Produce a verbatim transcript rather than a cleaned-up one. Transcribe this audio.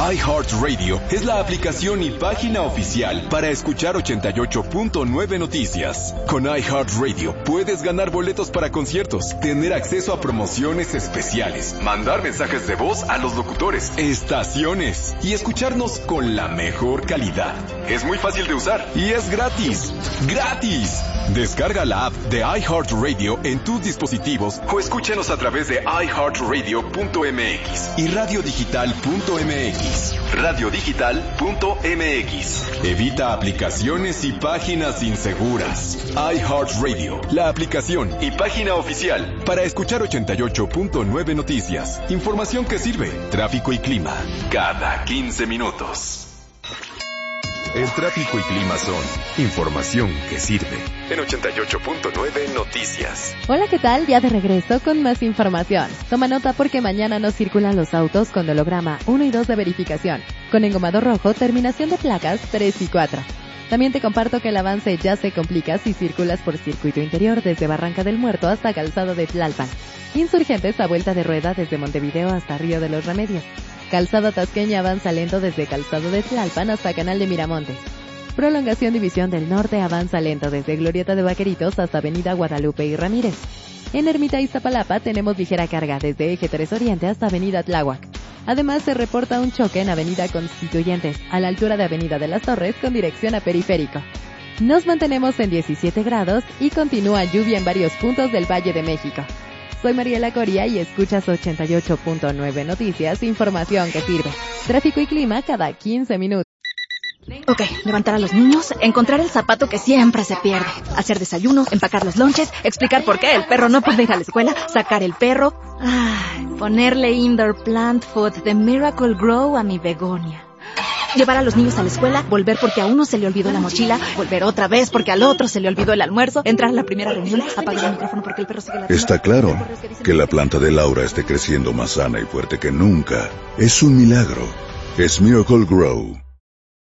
iHeartRadio es la aplicación y página oficial para escuchar ochenta y ocho punto nueve Noticias. Con iHeartRadio puedes ganar boletos para conciertos, tener acceso a promociones especiales, mandar mensajes de voz a los locutores, estaciones y escucharnos con la mejor calidad. Es muy fácil de usar y es gratis. ¡Gratis! Descarga la app de iHeartRadio en tus dispositivos o escúchanos a través de i heart radio punto m x y radio digital punto m x. radio digital punto m x. Evita aplicaciones y páginas inseguras. iHeartRadio, la aplicación y página oficial para escuchar ochenta y ocho punto nueve Noticias. Información que sirve. Tráfico y clima cada quince minutos. El tráfico y clima son información que sirve en ochenta y ocho punto nueve Noticias. Hola, ¿qué tal? Ya de regreso con más información. Toma nota porque mañana no circulan los autos con holograma uno y dos de verificación, con engomado rojo, terminación de placas tres y cuatro. También te comparto que el avance ya se complica si circulas por circuito interior desde Barranca del Muerto hasta Calzado de Tlalpan. Insurgentes a vuelta de rueda desde Montevideo hasta Río de los Remedios. Calzada Tasqueña avanza lento desde Calzado de Tlalpan hasta Canal de Miramontes. Prolongación División del Norte avanza lento desde Glorieta de Vaqueritos hasta Avenida Guadalupe y Ramírez. En Ermita Iztapalapa tenemos ligera carga desde Eje tres Oriente hasta Avenida Tláhuac. Además se reporta un choque en Avenida Constituyentes, a la altura de Avenida de las Torres con dirección a Periférico. Nos mantenemos en diecisiete grados y continúa lluvia en varios puntos del Valle de México. Soy Mariela Coria y escuchas ochenta y ocho punto nueve Noticias, información que sirve. Tráfico y clima cada quince minutos. Ok, levantar a los niños, encontrar el zapato que siempre se pierde, hacer desayuno, empacar los lonches, explicar por qué el perro no puede ir a la escuela, sacar el perro, ay, ponerle indoor plant food de Miracle Grow a mi begonia. Llevar a los niños a la escuela, volver porque a uno se le olvidó la mochila, volver otra vez porque al otro se le olvidó el almuerzo, entrar a la primera reunión, apagar el micrófono porque el perro sigue la... Está claro que la planta de Laura esté creciendo más sana y fuerte que nunca. Es un milagro. Es Miracle Grow.